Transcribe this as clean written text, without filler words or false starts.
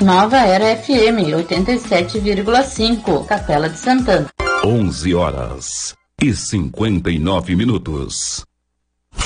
Nova Era FM 87,5, Capela de Santana. 11h59.